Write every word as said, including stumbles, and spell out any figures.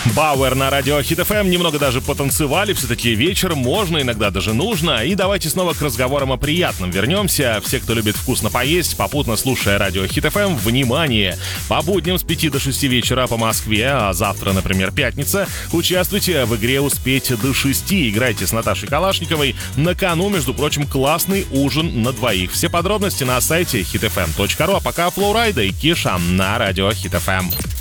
Бауэр на радио Хит эф эм. Немного даже потанцевали, все-таки вечер можно, иногда даже нужно. И давайте снова к разговорам о приятном вернемся. Все, кто любит вкусно поесть, попутно слушая радио Хит эф эм, внимание! По будням с пяти до шести вечера по Москве, а завтра, например, пятница, участвуйте в игре «Успеть до шести». Играйте с Наташей Калашниковой. На кону, между прочим, классный ужин на двоих. Все подробности на сайте хит эф эм точка ру. А пока Флоурайда и Киша на радио Хит эф эм.